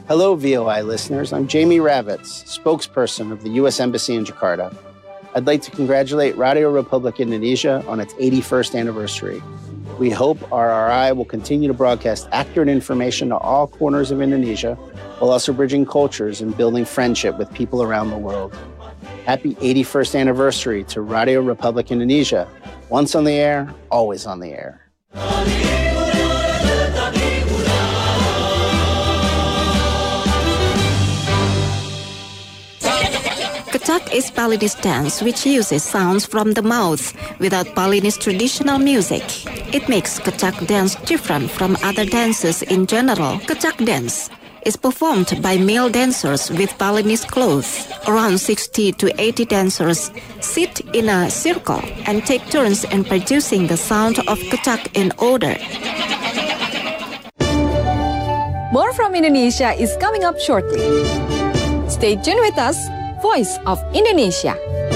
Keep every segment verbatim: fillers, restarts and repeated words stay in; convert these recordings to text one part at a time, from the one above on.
Hello, V O I listeners. I'm Jamie Ravitz, spokesperson of the U S Embassy in Jakarta. I'd like to congratulate Radio Republic Indonesia on its eighty-first anniversary. We hope R R I will continue to broadcast accurate information to all corners of Indonesia, while also bridging cultures and building friendship with people around the world. Happy eighty-first anniversary to Radio Republic Indonesia. Once on the air, always on the air. Kecak is Balinese dance which uses sounds from the mouth without Balinese traditional music. It makes Kecak dance different from other dances in general. Kecak dance is performed by male dancers with Balinese clothes. Around sixty to eighty dancers sit in a circle and take turns in producing the sound of Kecak in order. More from Indonesia is coming up shortly. Stay tuned with us. Voice of Indonesia.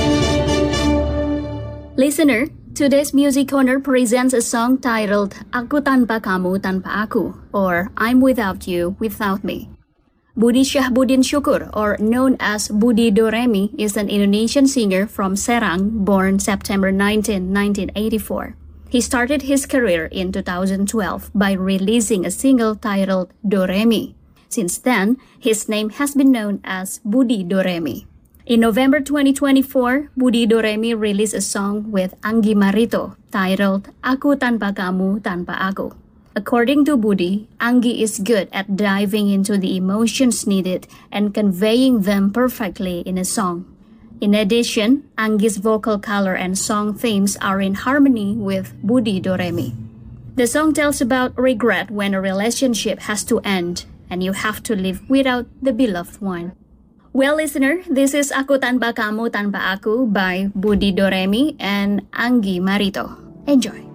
Listener, today's Music Corner presents a song titled Aku Tanpa Kamu Tanpa Aku, or I'm Without You Without Me. Budi Syahbudin Syukur, or known as Budi Doremi, is an Indonesian singer from Serang, born September nineteenth, nineteen eighty-four. He started his career in two thousand twelve by releasing a single titled Doremi. Since then, his name has been known as Budi Doremi. In November twenty twenty-four, Budi Doremi released a song with Anggi Marito titled Aku Tanpa Kamu Tanpa Aku. According to Budi, Anggi is good at diving into the emotions needed and conveying them perfectly in a song. In addition, Anggi's vocal color and song themes are in harmony with Budi Doremi. The song tells about regret when a relationship has to end and you have to live without the beloved one. Well, listener, this is Aku Tanpa Kamu Tanpa Aku by Budi Doremi and Anggi Marito. Enjoy.